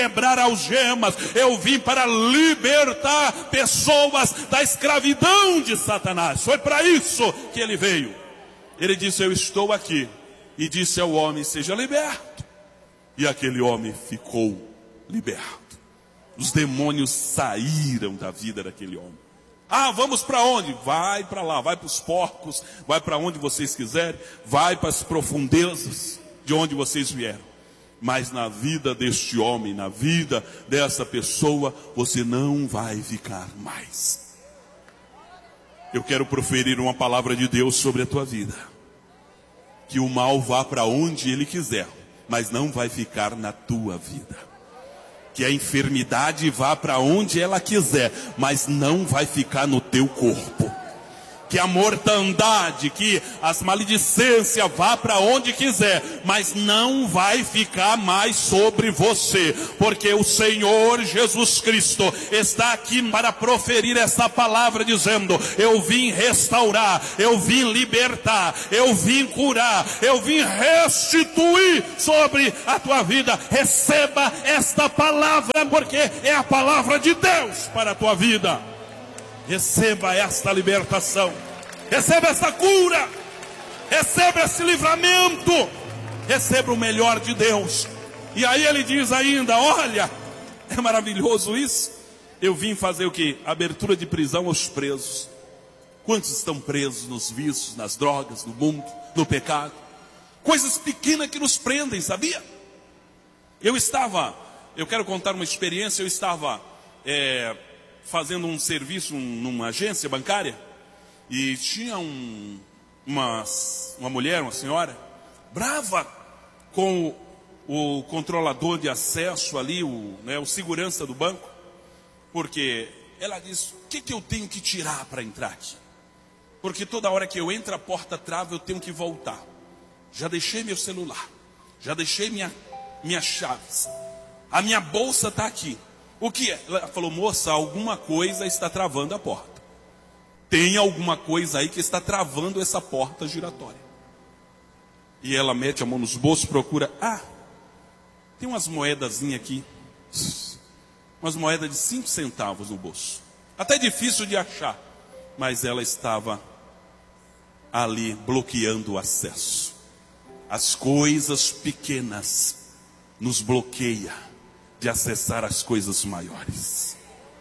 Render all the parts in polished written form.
quebrar algemas, eu vim para libertar pessoas da escravidão de Satanás. Foi para isso que ele veio. Ele disse: eu estou aqui. E disse ao homem: seja liberto. E aquele homem ficou liberto. Os demônios saíram da vida daquele homem. Ah, vamos para onde? Vai para lá, vai para os porcos, vai para onde vocês quiserem, vai para as profundezas de onde vocês vieram. Mas na vida deste homem, na vida dessa pessoa, você não vai ficar mais. Eu quero proferir uma palavra de Deus sobre a tua vida. Que o mal vá para onde ele quiser, mas não vai ficar na tua vida. Que a enfermidade vá para onde ela quiser, mas não vai ficar no teu corpo. Que a mortandade, que as maledicências vá para onde quiser, mas não vai ficar mais sobre você, porque o Senhor Jesus Cristo está aqui para proferir essa palavra dizendo: eu vim restaurar, eu vim libertar, eu vim curar, eu vim restituir sobre a tua vida. Receba esta palavra, porque é a palavra de Deus para a tua vida. Receba esta libertação, receba esta cura, receba esse livramento, receba o melhor de Deus. E aí ele diz ainda: olha, é maravilhoso isso. Eu vim fazer o quê? Abertura de prisão aos presos. Quantos estão presos nos vícios, nas drogas, no mundo, no pecado? Coisas pequenas que nos prendem, sabia? Eu quero contar uma experiência. Eu estava fazendo um serviço numa agência bancária, e tinha uma mulher, uma senhora, brava com o controlador de acesso ali, o segurança do banco, porque ela disse: o que eu tenho que tirar para entrar aqui? Porque toda hora que eu entro a porta trava, eu tenho que voltar. Já deixei meu celular, já deixei minhas chaves, a minha bolsa está aqui. O que é? Ela falou: moça, alguma coisa está travando a porta. Tem alguma coisa aí que está travando essa porta giratória. E ela mete a mão nos bolsos, procura. Ah, tem umas moedazinhas aqui. Umas moedas de 5 centavos no bolso. Até difícil de achar. Mas ela estava ali bloqueando o acesso. As coisas pequenas nos bloqueiam de acessar as coisas maiores.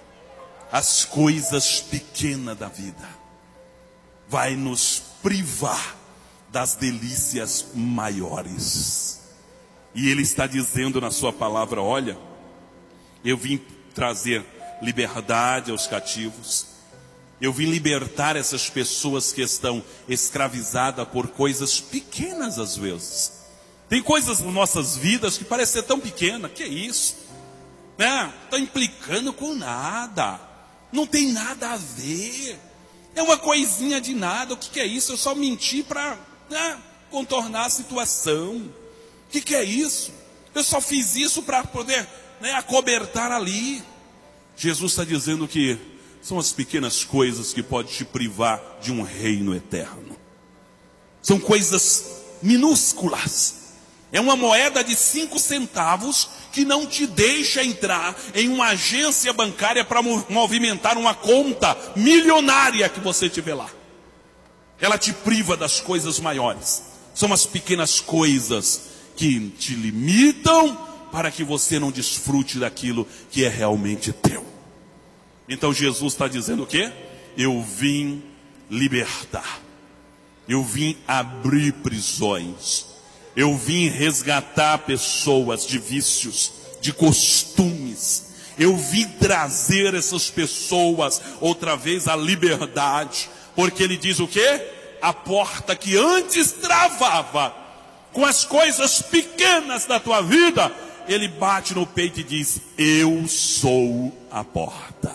As coisas pequenas da vida vai nos privar das delícias maiores. E ele está dizendo na sua palavra: olha, eu vim trazer liberdade aos cativos, eu vim libertar essas pessoas que estão escravizadas por coisas pequenas às vezes. Tem coisas nas nossas vidas que parecem ser tão pequenas. Que é isso? Está implicando com nada, não tem nada a ver, é uma coisinha de nada. O que é isso? Eu só menti para contornar a situação. O que é isso? Eu só fiz isso para poder acobertar ali. Jesus está dizendo que são as pequenas coisas que podem te privar de um reino eterno. São coisas minúsculas. É uma moeda de 5 centavos que não te deixa entrar em uma agência bancária para movimentar uma conta milionária que você tiver lá. Ela te priva das coisas maiores. São as pequenas coisas que te limitam para que você não desfrute daquilo que é realmente teu. Então Jesus está dizendo o quê? Eu vim libertar. Eu vim abrir prisões. Eu vim resgatar pessoas de vícios, de costumes. Eu vim trazer essas pessoas outra vez à liberdade. Porque ele diz o quê? A porta que antes travava com as coisas pequenas da tua vida, ele bate no peito e diz: eu sou a porta.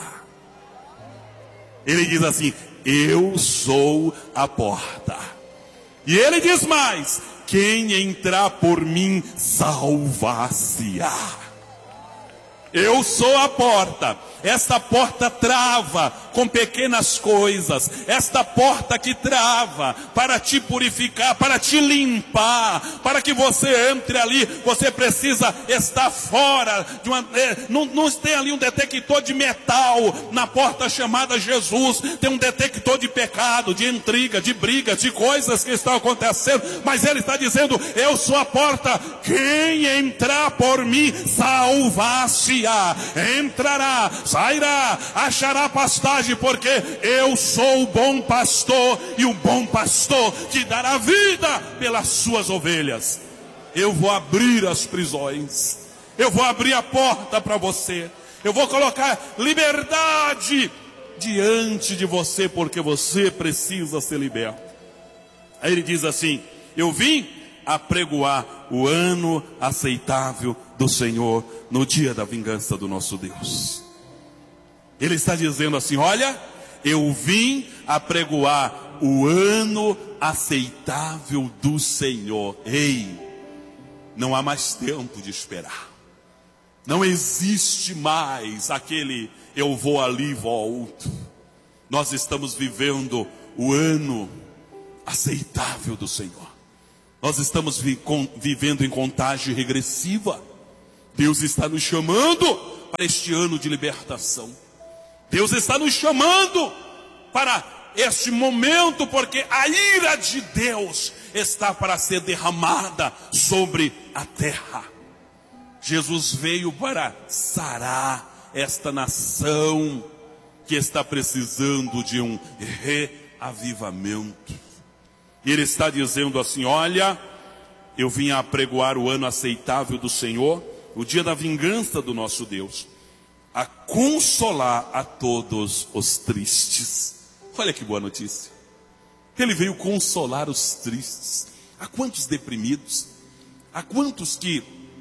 Ele diz assim: eu sou a porta. E ele diz mais: quem entrar por mim salvar-se-á. Eu sou a porta. Esta porta trava com pequenas coisas. Esta porta que trava para te purificar, para te limpar, para que você entre ali. Você precisa estar fora de uma... Não tem ali um detector de metal na porta chamada Jesus. Tem um detector de pecado, de intriga, de briga, de coisas que estão acontecendo. Mas ele está dizendo: eu sou a porta. Quem entrar por mim salvar-se-á. Entrará, sairá, achará pastagem, porque eu sou o bom pastor, e o bom pastor que dará vida pelas suas ovelhas. Eu vou abrir as prisões, eu vou abrir a porta para você, eu vou colocar liberdade diante de você, porque você precisa ser liberto. Aí ele diz assim: eu vim apregoar o ano aceitável do Senhor, no dia da vingança do nosso Deus. Ele está dizendo assim: olha, eu vim apregoar o ano aceitável do Senhor. Ei, não há mais tempo de esperar. Não existe mais aquele eu vou ali e volto. Nós estamos vivendo o ano aceitável do Senhor. Nós estamos vivendo em contagem regressiva. Deus está nos chamando para este ano de libertação. Deus está nos chamando para este momento, porque a ira de Deus está para ser derramada sobre a terra. Jesus veio para sarar esta nação que está precisando de um reavivamento. E ele está dizendo assim: olha, eu vim apregoar o ano aceitável do Senhor, o dia da vingança do nosso Deus, a consolar a todos os tristes. Olha que boa notícia. Ele veio consolar os tristes. Há quantos deprimidos? Há quantos que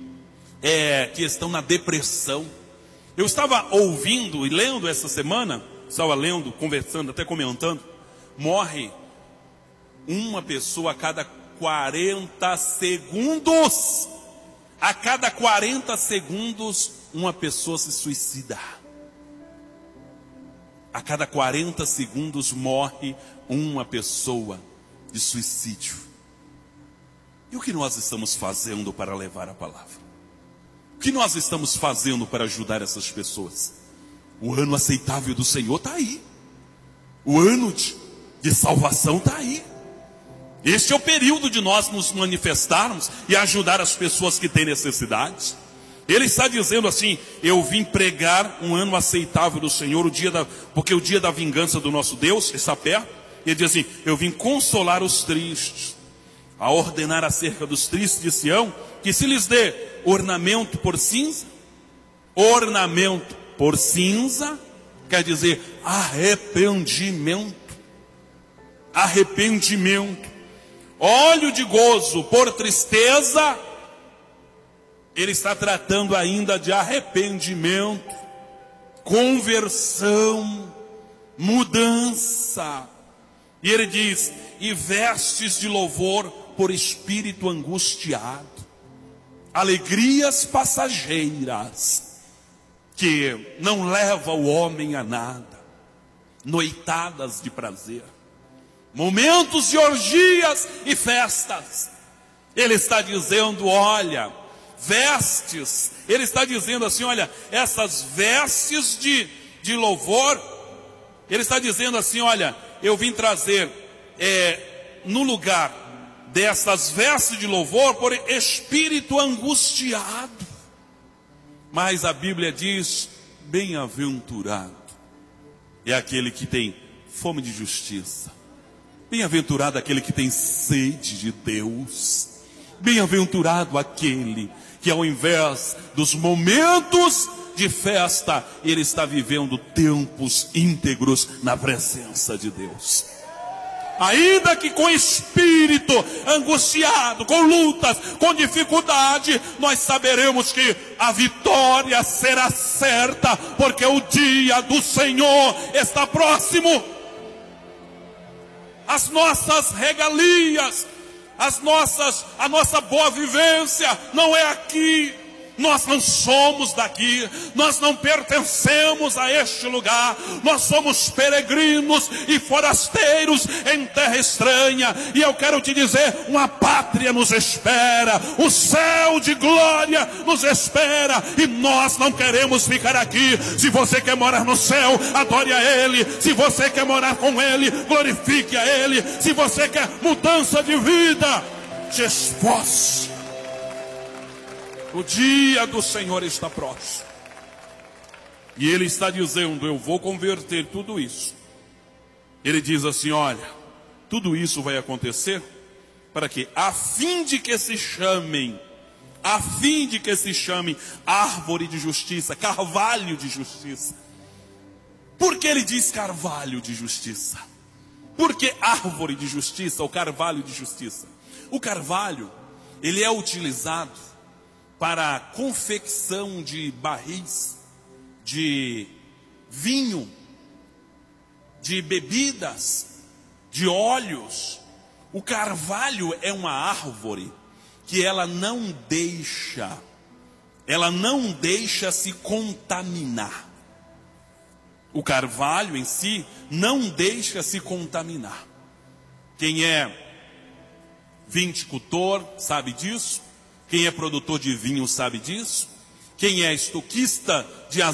estão na depressão? Eu estava ouvindo e lendo essa semana, estava lendo, conversando, até comentando, morre uma pessoa a cada 40 segundos. A cada 40 segundos, uma pessoa se suicida. A cada 40 segundos morre uma pessoa de suicídio. E o que nós estamos fazendo para levar a palavra? O que nós estamos fazendo para ajudar essas pessoas? O ano aceitável do Senhor está aí. O ano de salvação está aí. Este é o período de nós nos manifestarmos e ajudar as pessoas que têm necessidades. Ele está dizendo assim: eu vim pregar um ano aceitável do Senhor, porque o dia da vingança do nosso Deus está perto. Ele diz assim: eu vim consolar os tristes, a ordenar acerca dos tristes de Sião, que se lhes dê ornamento por cinza. Ornamento por cinza quer dizer arrependimento. Arrependimento. Óleo de gozo por tristeza. Ele está tratando ainda de arrependimento, conversão, mudança. E ele diz: e vestes de louvor por espírito angustiado. Alegrias passageiras, que não levam o homem a nada. Noitadas de prazer. Momentos de orgias e festas. Ele está dizendo: olha, vestes. Ele está dizendo assim: olha, essas vestes de louvor. Ele está dizendo assim: olha, eu vim trazer no lugar dessas vestes de louvor por espírito angustiado. Mas a Bíblia diz: bem-aventurado é aquele que tem fome de justiça. Bem-aventurado aquele que tem sede de Deus. Bem-aventurado aquele que, ao invés dos momentos de festa, ele está vivendo tempos íntegros na presença de Deus. Ainda que com espírito angustiado, com lutas, com dificuldade, nós saberemos que a vitória será certa, porque o dia do Senhor está próximo. As nossas regalias, a nossa boa vivência não é aqui. Nós não somos daqui, nós não pertencemos a este lugar, nós somos peregrinos e forasteiros em terra estranha, e eu quero te dizer, uma pátria nos espera, o céu de glória nos espera, e nós não queremos ficar aqui. Se você quer morar no céu, adore a Ele. Se você quer morar com Ele, glorifique a Ele. Se você quer mudança de vida, te esforce. O dia do Senhor está próximo. E Ele está dizendo, eu vou converter tudo isso. Ele diz assim, olha, tudo isso vai acontecer para que, a fim de que se chamem árvore de justiça, carvalho de justiça. Por que Ele diz carvalho de justiça? Por que árvore de justiça ou carvalho de justiça? O carvalho, ele é utilizado para a confecção de barris, de vinho, de bebidas, de óleos. O carvalho é uma árvore que ela não deixa se contaminar. O carvalho em si não deixa se contaminar. Quem é viticultor sabe disso. Quem é produtor de vinho sabe disso. Quem é estoquista de